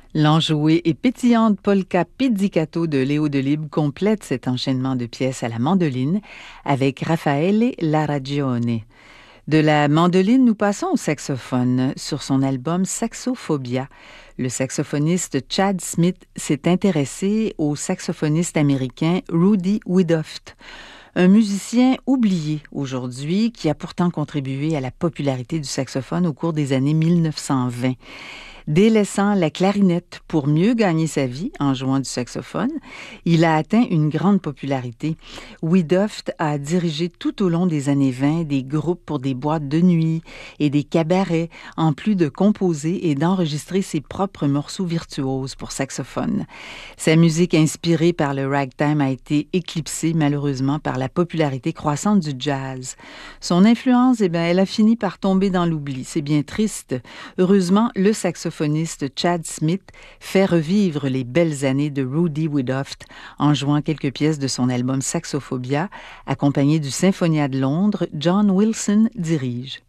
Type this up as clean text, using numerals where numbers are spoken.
L'enjouée et pétillante polka pizzicato de Léo Delibes complète cet enchaînement de pièces à la mandoline avec Raffaele Laragione. De la mandoline, nous passons au saxophone. Sur son album Saxophobia, le saxophoniste Chad Smith s'est intéressé au saxophoniste américain Rudy Wiedoeft, un musicien oublié aujourd'hui qui a pourtant contribué à la popularité du saxophone au cours des années 1920. Délaissant la clarinette pour mieux gagner sa vie en jouant du saxophone, il a atteint une grande popularité. Wiedoeft a dirigé tout au long des années 20 des groupes pour des boîtes de nuit et des cabarets, en plus de composer et d'enregistrer ses propres morceaux virtuoses pour saxophone. Sa musique inspirée par le ragtime a été éclipsée malheureusement par la popularité croissante du jazz. Son influence, elle a fini par tomber dans l'oubli. C'est bien triste. Heureusement, le saxophoniste Chad Smith fait revivre les belles années de Rudy Wiedoeft en jouant quelques pièces de son album Saxophobia, accompagné du Symphonia de Londres. John Wilson dirige.